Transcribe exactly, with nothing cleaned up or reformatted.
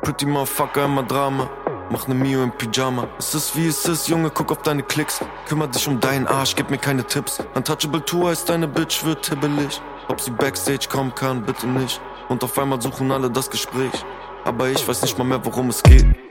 Pretty Motherfucker, immer Drama. Mach ne Mio im Pyjama. Es ist wie es ist, Junge, guck auf deine Klicks. Kümmer dich um deinen Arsch, gib mir keine Tipps. Untouchable Tour heißt deine Bitch wird hibbelig. Ob sie Backstage kommen kann, bitte nicht. Und auf einmal suchen alle das Gespräch. Aber ich weiß nicht mal mehr, worum es geht.